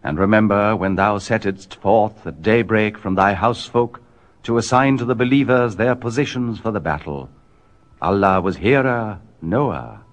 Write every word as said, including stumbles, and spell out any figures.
And remember, when thou settedst forth at daybreak from thy housefolk to assign to the believers their positions for the battle, Allah was hearer, knower.